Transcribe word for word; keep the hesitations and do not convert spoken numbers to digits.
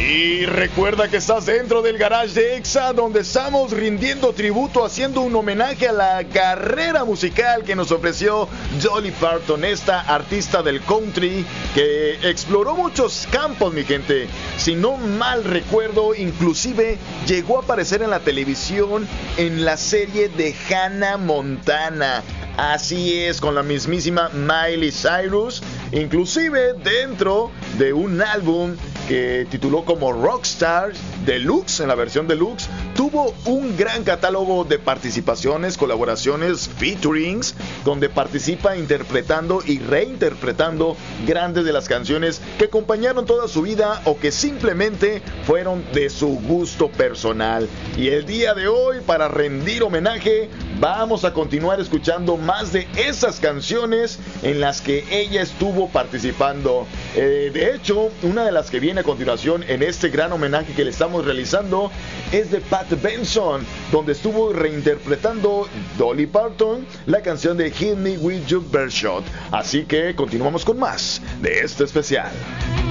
Y recuerda que estás dentro del garage de Exa, donde estamos rindiendo tributo, haciendo un homenaje a la carrera musical que nos ofreció Dolly Parton, esta artista del country que exploró muchos campos, mi gente. Si no mal recuerdo, inclusive llegó a aparecer en la televisión en la serie de Hannah Montana. Así es, con la mismísima Miley Cyrus, inclusive dentro de un álbum que tituló como Rockstar Deluxe, en la versión Deluxe, tuvo un gran catálogo de participaciones, colaboraciones, featurings, donde participa interpretando y reinterpretando grandes de las canciones que acompañaron toda su vida o que simplemente fueron de su gusto personal. Y el día de hoy, para rendir homenaje, vamos a continuar escuchando más de esas canciones en las que ella estuvo participando. Eh, de hecho, una de las que viene a continuación en este gran homenaje que le estamos realizando es de Pat Benson, donde estuvo reinterpretando Dolly Parton la canción de Hit Me With Your Best Shot. Así que continuamos con más de este especial.